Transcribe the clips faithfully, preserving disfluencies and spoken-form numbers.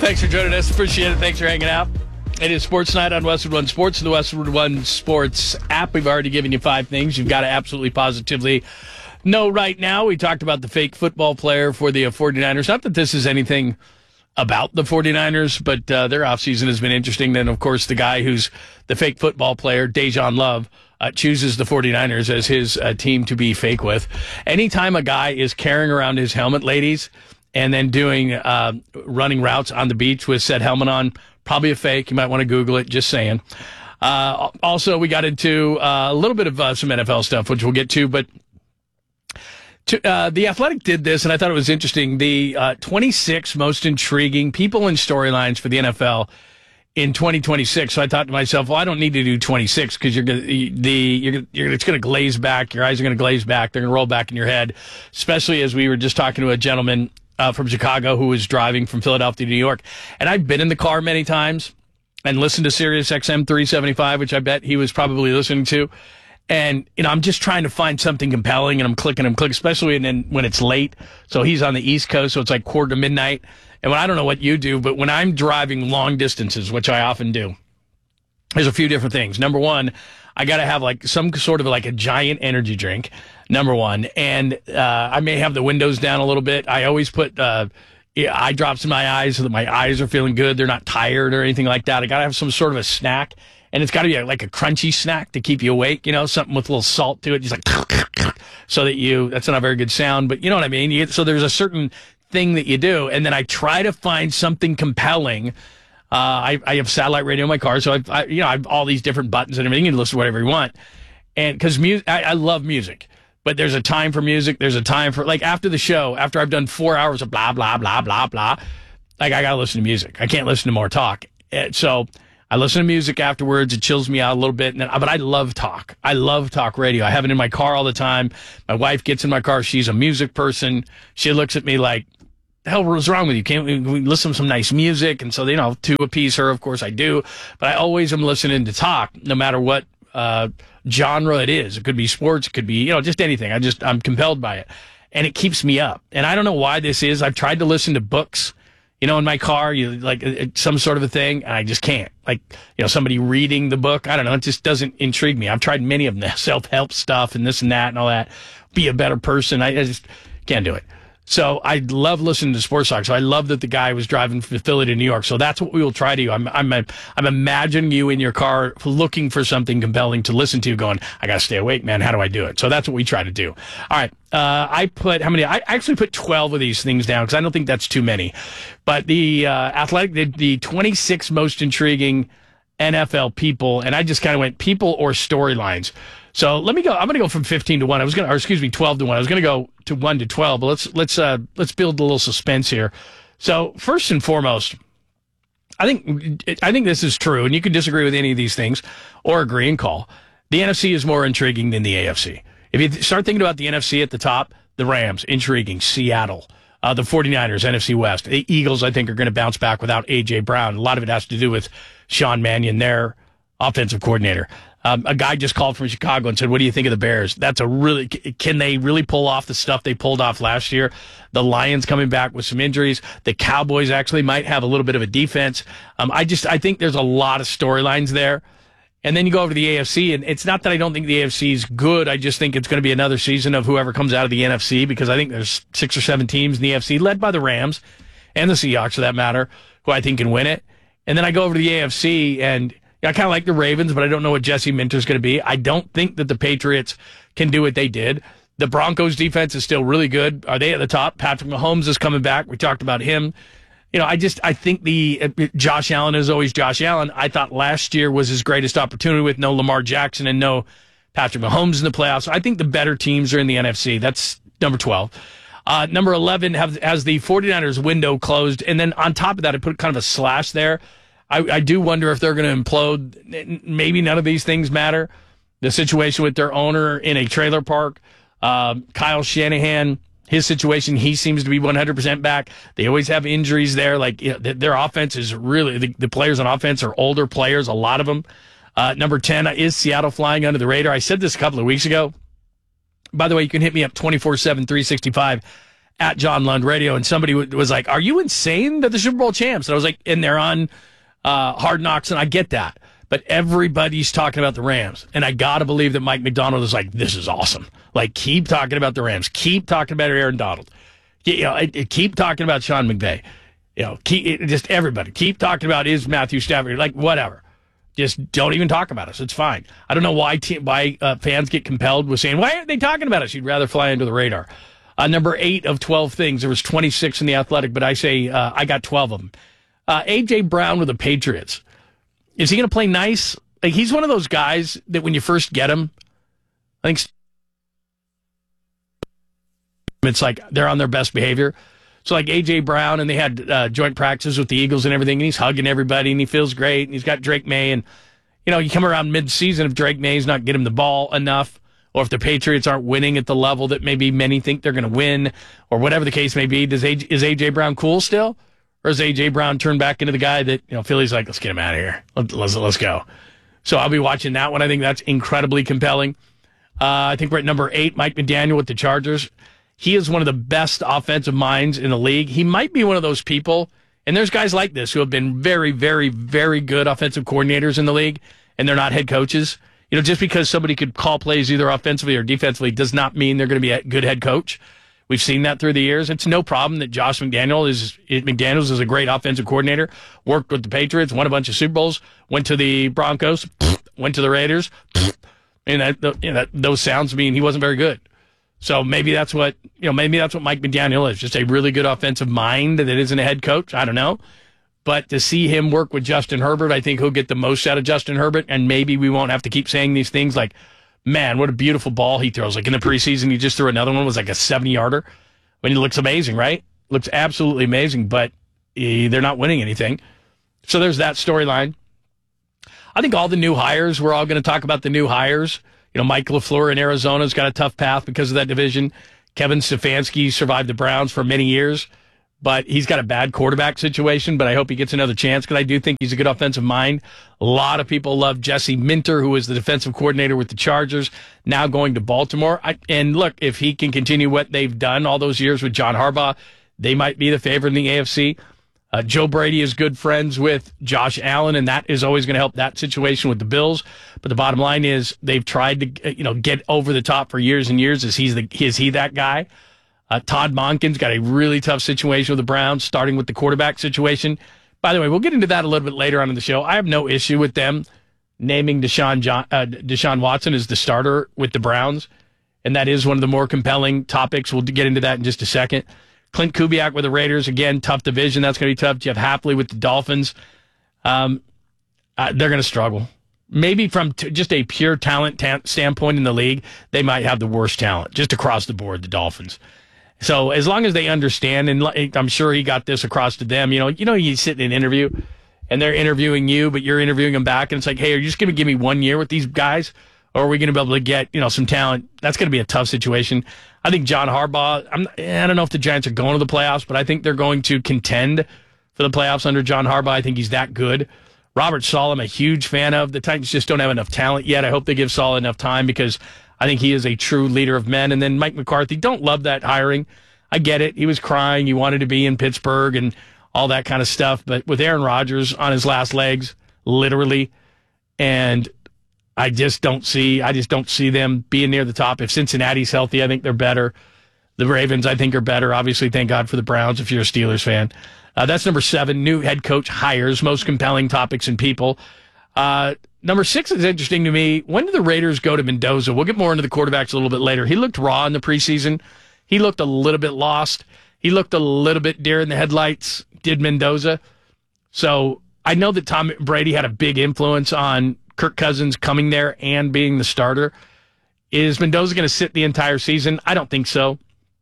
Thanks for joining us. Appreciate it. Thanks for hanging out. It is Sports Night on Westwood One Sports, the Westwood One Sports app. We've already given you five things you've got to absolutely positively know right now. We talked about the fake football player for the 49ers. Not that this is anything about the 49ers, but uh, their offseason has been interesting. Then, of course, the guy who's the fake football player, Dejan Love, uh, chooses the 49ers as his uh, team to be fake with. Anytime a guy is carrying around his helmet, ladies, and then doing uh, running routes on the beach with said helmet on, probably a fake. You might want to Google it, just saying. Uh, also, we got into uh, a little bit of uh, some N F L stuff, which we'll get to, but to, uh, The Athletic did this, and I thought it was interesting. The uh, twenty-six most intriguing people and storylines for the N F L in twenty twenty-six. So I thought to myself, well, I don't need to do twenty-six because you're gonna, the you're, you're it's going to glaze back. Your eyes are going to glaze back. They're going to roll back in your head, especially as we were just talking to a gentleman uh, from Chicago who was driving from Philadelphia to New York. And I've been in the car many times and listened to Sirius X M three seventy-five, which I bet he was probably listening to. And, you know, I'm just trying to find something compelling, and I'm clicking and clicking, especially when, when it's late. So he's on the East Coast, so it's like quarter to midnight. And when I don't know what you do, but when I'm driving long distances, which I often do, there's a few different things. Number one, I got to have like some sort of like a giant energy drink, number one. And uh, I may have the windows down a little bit. I always put uh, eye drops in my eyes so that my eyes are feeling good. They're not tired or anything like that. I got to have some sort of a snack. And it's got to be like a crunchy snack to keep you awake, you know, something with a little salt to it, just like, so that you, that's not a very good sound, but you know what I mean? You get, so there's a certain thing that you do, and then I try to find something compelling. Uh, I, I have satellite radio in my car, so I've, I, you know, I have all these different buttons and everything. You can listen to whatever you want. And because music, I, I love music, but there's a time for music. There's a time for, like, after the show, after I've done four hours of blah, blah, blah, blah, blah, like, I got to listen to music. I can't listen to more talk. And so I listen to music afterwards. It chills me out a little bit. And then, but I love talk. I love talk radio. I have it in my car all the time. My wife gets in my car. She's a music person. She looks at me like, the hell was wrong with you? Can't we, we listen to some nice music? And so, you know, to appease her, of course I do. But I always am listening to talk, no matter what uh, genre it is. It could be sports. It could be, you know, just anything. I just, I'm compelled by it. And it keeps me up. And I don't know why this is. I've tried to listen to books, you know, in my car, you like some sort of a thing, and I just can't. Like, you know, somebody reading the book, I don't know, it just doesn't intrigue me. I've tried many of them, self-help stuff and this and that and all that. Be a better person. I, I just can't do it. So I love listening to sports talk. So I love that the guy was driving from Philly to New York. So that's what we will try to do. I'm I'm I'm imagining you in your car looking for something compelling to listen to, going, I got to stay awake, man. How do I do it? So that's what we try to do. All right. Uh, I put how many? I actually put twelve of these things down because I don't think that's too many. But the uh, Athletic did the twenty-six most intriguing N F L people, and I just kind of went people or storylines. So let me go. I'm going to go from fifteen to one. I was going to, or excuse me, twelve to one. I was going to go to one to twelve, but let's let's uh, let's build a little suspense here. So first and foremost, I think I think this is true, and you can disagree with any of these things or agree and call. The N F C is more intriguing than the A F C. If you start thinking about the N F C at the top, the Rams, intriguing. Seattle, uh, the 49ers, N F C West. The Eagles, I think, are going to bounce back without A J. Brown. A lot of it has to do with Sean Mannion, their offensive coordinator. Um, a guy just called from Chicago and said, what do you think of the Bears? That's a really, can they really pull off the stuff they pulled off last year? The Lions coming back with some injuries. The Cowboys actually might have a little bit of a defense. Um, I just, I think there's a lot of storylines there. And then you go over to the A F C, and it's not that I don't think the A F C is good. I just think it's going to be another season of whoever comes out of the N F C, because I think there's six or seven teams in the A F C, led by the Rams and the Seahawks, for that matter, who I think can win it. And then I go over to the A F C, and I kind of like the Ravens, but I don't know what Jesse Minter's going to be. I don't think that the Patriots can do what they did. The Broncos defense is still really good. Are they at the top? Patrick Mahomes is coming back. We talked about him. You know, I just, I think the uh, Josh Allen is always Josh Allen. I thought last year was his greatest opportunity with no Lamar Jackson and no Patrick Mahomes in the playoffs. I think the better teams are in the N F C. That's number twelve. Uh, number eleven have, has the 49ers window closed. And then on top of that, I put kind of a slash there. I, I do wonder if they're going to implode. Maybe none of these things matter. The situation with their owner in a trailer park, uh, Kyle Shanahan, his situation, he seems to be one hundred percent back. They always have injuries there. Like, you know, their offense is really, the, the players on offense are older players, a lot of them. Uh, number ten is Seattle flying under the radar. I said this a couple of weeks ago. By the way, you can hit me up twenty-four seven, three sixty-five at John Lund Radio, and somebody was like, "Are you insane? They're the Super Bowl champs." And I was like, "And they're on uh, Hard Knocks," and I get that, but everybody's talking about the Rams, and I gotta believe that Mike Macdonald is like, "This is awesome. Like, keep talking about the Rams. Keep talking about Aaron Donald. You know, it, it, keep talking about Sean McVay. You know, keep it, just everybody keep talking about is Matthew Stafford. Like, whatever. Just don't even talk about us. It's fine. I don't know why te- why uh, fans get compelled with saying, why aren't they talking about us? You'd rather fly under the radar." Uh, number eight of twelve things. There was twenty-six in the Athletic, but I say uh, I got twelve of them. Uh, A J. Brown with the Patriots. Is he going to play nice? Like, he's one of those guys that when you first get him, I think it's like they're on their best behavior. So like A J. Brown, and they had uh, joint practices with the Eagles and everything, and he's hugging everybody, and he feels great, and he's got Drake May. And, you know, you come around mid-season, if Drake May's not getting him the ball enough, or if the Patriots aren't winning at the level that maybe many think they're going to win, or whatever the case may be, does A J, is A J. Brown cool still? Or is A J. Brown turned back into the guy that, you know, Philly's like, let's get him out of here. Let's, let's, let's go. So I'll be watching that one. I think that's incredibly compelling. Uh, I think we're at number eight, Mike McDaniel with the Chargers. He is one of the best offensive minds in the league. He might be one of those people, and there's guys like this who have been very, very, very good offensive coordinators in the league, and they're not head coaches. You know, just because somebody could call plays either offensively or defensively does not mean they're going to be a good head coach. We've seen that through the years. It's no problem that Josh McDaniel is McDaniels is a great offensive coordinator, worked with the Patriots, won a bunch of Super Bowls, went to the Broncos, went to the Raiders, and that, you know, that those sounds mean he wasn't very good. So maybe that's what, you know, maybe that's what Mike McDaniel is, just a really good offensive mind that isn't a head coach. I don't know. But to see him work with Justin Herbert, I think he'll get the most out of Justin Herbert, and maybe we won't have to keep saying these things like, man, what a beautiful ball he throws. Like in the preseason, he just threw another one, was like a seventy-yarder. I mean, it looks amazing, right? Looks absolutely amazing, but eh, they're not winning anything. So there's that storyline. I think all the new hires, we're all going to talk about the new hires. You know, Mike LaFleur in Arizona's got a tough path because of that division. Kevin Stefanski survived the Browns for many years, but he's got a bad quarterback situation, but I hope he gets another chance because I do think he's a good offensive mind. A lot of people love Jesse Minter, who was the defensive coordinator with the Chargers, now going to Baltimore. I, and look, if he can continue what they've done all those years with John Harbaugh, they might be the favorite in the A F C. Uh, Joe Brady is good friends with Josh Allen, and that is always going to help that situation with the Bills. But the bottom line is they've tried to, you know, get over the top for years and years. Is he's the is he that guy? Uh, Todd Monken's got a really tough situation with the Browns, starting with the quarterback situation. By the way, we'll get into that a little bit later on in the show. I have no issue with them naming Deshaun, John, uh, Deshaun Watson as the starter with the Browns, and that is one of the more compelling topics. We'll get into that in just a second. Clint Kubiak with the Raiders, again, tough division. That's going to be tough. Jeff Hafley with the Dolphins. Um, uh, they're going to struggle. Maybe from t- just a pure talent ta- standpoint in the league, they might have the worst talent, just across the board, the Dolphins. So as long as they understand, and I'm sure he got this across to them, you know, you know, you sit in an interview, and they're interviewing you, but you're interviewing them back, and it's like, hey, are you just going to give me one year with these guys, or are we going to be able to get, you know, some talent? That's going to be a tough situation. I think John Harbaugh, I'm, I don't know if the Giants are going to the playoffs, but I think they're going to contend for the playoffs under John Harbaugh. I think he's that good. Robert Saleh, I'm a huge fan of. The Titans just don't have enough talent yet. I hope they give Saleh enough time because I think he is a true leader of men. And then Mike McCarthy, don't love that hiring. I get it. He was crying. He wanted to be in Pittsburgh and all that kind of stuff. But with Aaron Rodgers on his last legs, literally, and I just don't see I just don't see them being near the top. If Cincinnati's healthy, I think they're better. The Ravens, I think, are better. Obviously, thank God for the Browns if you're a Steelers fan. Uh, that's number seven, new head coach hires, most compelling topics and people. Uh, number six is interesting to me. When do the Raiders go to Mendoza? We'll get more into the quarterbacks a little bit later. He looked raw in the preseason. He looked a little bit lost. He looked a little bit deer in the headlights, did Mendoza. So I know that Tom Brady had a big influence on Kirk Cousins coming there and being the starter. Is Mendoza going to sit the entire season? I don't think so.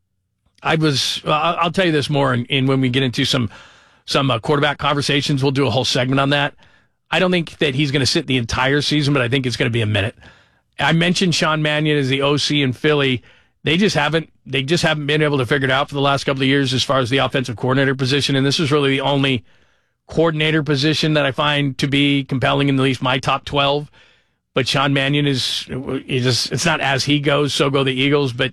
I was. Uh, I'll tell you this more in, in when we get into some some uh, quarterback conversations. We'll do a whole segment on that. I don't think that he's going to sit the entire season, but I think it's going to be a minute. I mentioned Sean Mannion as the O C in Philly. They just haven't. They just haven't been able to figure it out for the last couple of years as far as the offensive coordinator position. And this is really the only coordinator position that I find to be compelling in at least my top twelve. But Sean Mannion is, is just, it's not as he goes, so go the Eagles. But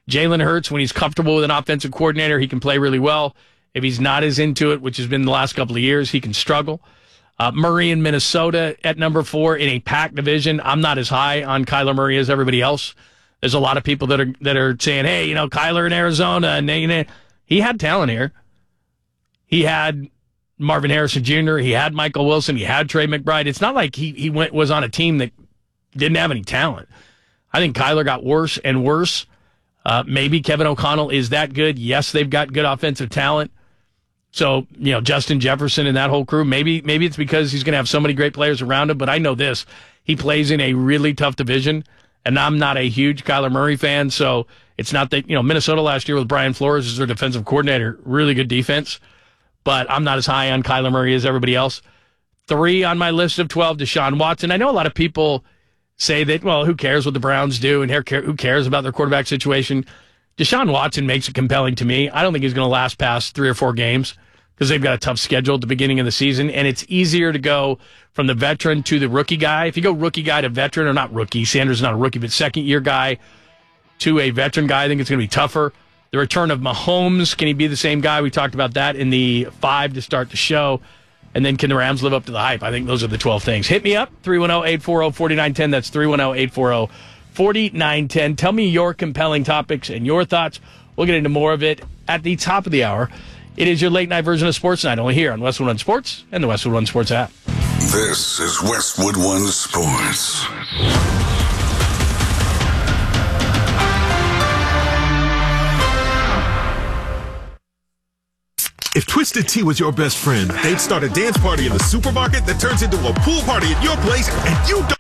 Jalen Hurts, when he's comfortable with an offensive coordinator, he can play really well. If he's not as into it, which has been the last couple of years, he can struggle. Uh, Murray in Minnesota at number four in a packed division. I'm not as high on Kyler Murray as everybody else. There's a lot of people that are that are saying, hey, you know, Kyler in Arizona. And you know, he had talent here. He had Marvin Harrison Junior He had Michael Wilson. He had Trey McBride. It's not like he, he went was on a team that didn't have any talent. I think Kyler got worse and worse. Uh, maybe Kevin O'Connell is that good. Yes, they've got good offensive talent. So, you know, Justin Jefferson and that whole crew, maybe maybe it's because he's going to have so many great players around him. But I know this. He plays in a really tough division, and I'm not a huge Kyler Murray fan. So it's not that, you know, Minnesota last year with Brian Flores as their defensive coordinator, really good defense. But I'm not as high on Kyler Murray as everybody else. Three on my list of twelve, Deshaun Watson. I know a lot of people say that, well, who cares what the Browns do and who cares about their quarterback situation. Deshaun Watson makes it compelling to me. I don't think he's going to last past three or four games because they've got a tough schedule at the beginning of the season, and it's easier to go from the veteran to the rookie guy. If you go rookie guy to veteran, or not rookie, Sanders is not a rookie, but second-year guy to a veteran guy, I think it's going to be tougher. The return of Mahomes, can he be the same guy? We talked about that in the five to start the show. And then can the Rams live up to the hype? I think those are the twelve things. Hit me up, three one zero, eight four zero, four nine one zero. That's three one zero, eight four zero, four nine one zero. Tell me your compelling topics and your thoughts. We'll get into more of it at the top of the hour. It is your late night version of Sports Night, only here on Westwood One Sports and the Westwood One Sports app. This is Westwood One Sports. If Twisted Tea was your best friend, they'd start a dance party in the supermarket that turns into a pool party at your place, and you don't